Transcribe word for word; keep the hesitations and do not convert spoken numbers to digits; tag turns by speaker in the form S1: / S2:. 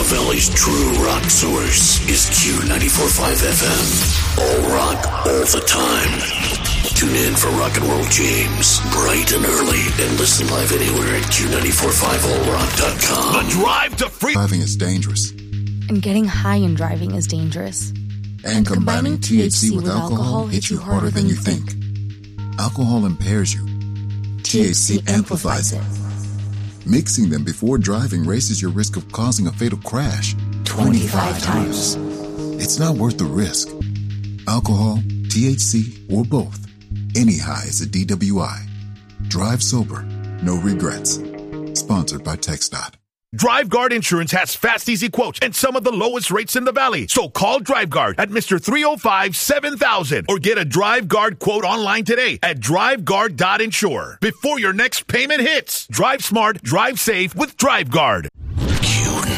S1: The Valley's true rock source is Q ninety-four point five F M. All rock, all the time. Tune in for Rock and Roll James, bright and early, and listen live anywhere at Q nine four five all rock dot com.
S2: The drive to free...
S3: Driving is dangerous.
S4: And getting high in driving is dangerous.
S3: And, and combining, combining T H C with, with alcohol, alcohol hits you harder than you think. think. Alcohol impairs you. T H C amplifies it. Mixing them before driving raises your risk of causing a fatal crash twenty-five times. It's not worth the risk. Alcohol, T H C, or both. Any high is a D W I. Drive sober, no regrets. Sponsored by TxDOT.
S2: DriveGuard Insurance has fast, easy quotes and some of the lowest rates in the Valley. So call DriveGuard at Mister three oh five, seven thousand or get a DriveGuard quote online today at drive guard dot insure. Before your next payment hits, drive smart, drive safe with DriveGuard.